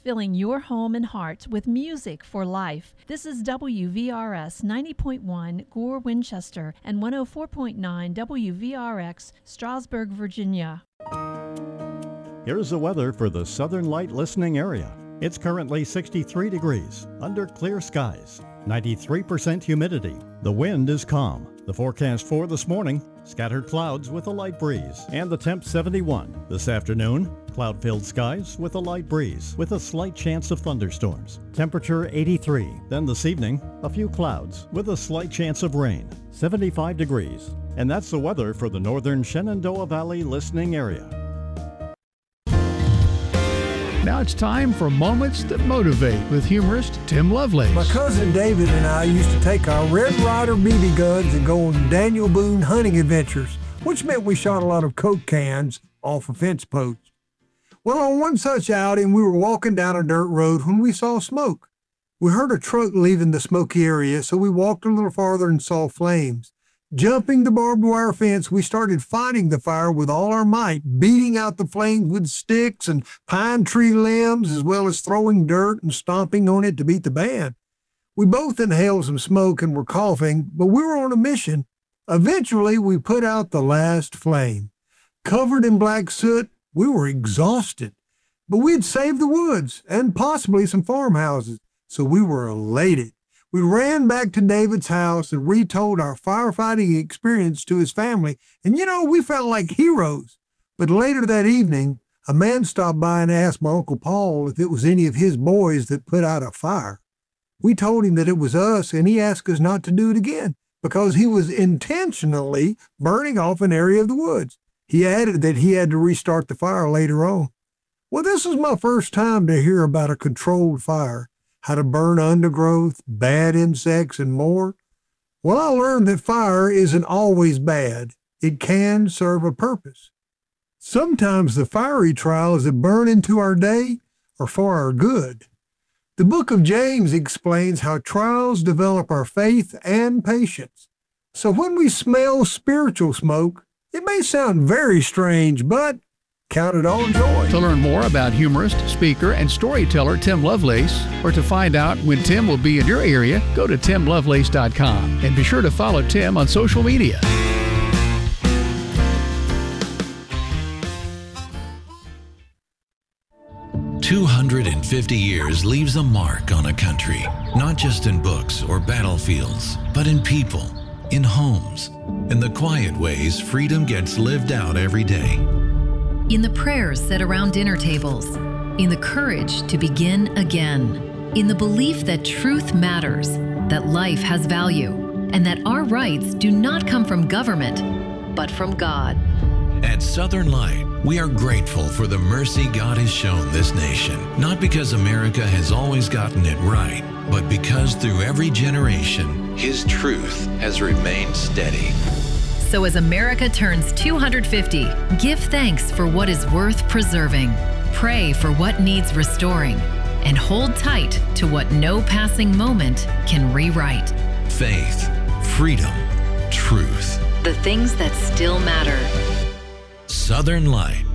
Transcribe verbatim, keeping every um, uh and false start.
filling your home and heart with music for life. This is W V R S ninety point one Gore, Winchester, and one oh four point nine W V R X, Strasburg, Virginia. Here's the weather for the Southern Light listening area. It's currently sixty-three degrees, under clear skies, ninety-three percent humidity. The wind is calm. The forecast for this morning, scattered clouds with a light breeze, and the temp seventy-one. This afternoon, cloud-filled skies with a light breeze, with a slight chance of thunderstorms. Temperature eighty-three. Then this evening, a few clouds with a slight chance of rain, seventy-five degrees. And that's the weather for the northern Shenandoah Valley listening area. Now it's time for Moments That Motivate with humorist Tim Lovelace. My cousin David and I used to take our Red Ryder B B guns and go on Daniel Boone hunting adventures, which meant we shot a lot of Coke cans off of fence posts. Well, on one such outing, we were walking down a dirt road when we saw smoke. We heard a truck leaving the smoky area, so we walked a little farther and saw flames. Jumping the barbed wire fence, we started fighting the fire with all our might, beating out the flames with sticks and pine tree limbs, as well as throwing dirt and stomping on it to beat the band. We both inhaled some smoke and were coughing, but we were on a mission. Eventually, we put out the last flame. Covered in black soot, we were exhausted, but we had saved the woods and possibly some farmhouses, so we were elated. We ran back to David's house and retold our firefighting experience to his family, and you know, we felt like heroes. But later that evening, a man stopped by and asked my Uncle Paul if it was any of his boys that put out a fire. We told him that it was us, and he asked us not to do it again because he was intentionally burning off an area of the woods. He added that he had to restart the fire later on. Well, this is my first time to hear about a controlled fire, how to burn undergrowth, bad insects, and more. Well, I learned that fire isn't always bad. It can serve a purpose. Sometimes the fiery trials that burn into our day are for our good. The book of James explains how trials develop our faith and patience. So when we smell spiritual smoke, it may sound very strange, but count it all joy. To learn more about humorist, speaker, and storyteller Tim Lovelace, or to find out when Tim will be in your area, go to tim lovelace dot com and be sure to follow Tim on social media. two hundred fifty years leaves a mark on a country, not just in books or battlefields, but in people, in homes, in the quiet ways freedom gets lived out every day. In the prayers said around dinner tables, in the courage to begin again, in the belief that truth matters, that life has value, and that our rights do not come from government, but from God. At Southern Light, we are grateful for the mercy God has shown this nation, not because America has always gotten it right, but because through every generation, His truth has remained steady. So as America turns two hundred fifty, give thanks for what is worth preserving, pray for what needs restoring, and hold tight to what no passing moment can rewrite. Faith, freedom, truth. The things that still matter. Southern Light.